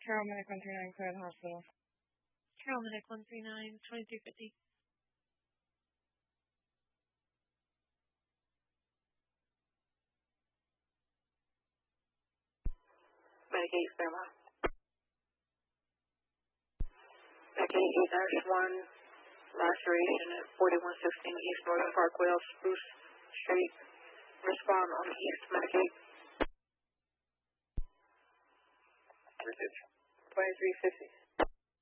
Carol Medic 139, Clear the hospital. Carol Medic 139, 2350. Medic 8, Fairmont. Medic 8-1, laceration at 4116 East Northern Parkway, Spruce Street. Respond on the east, Medic 8. 2350.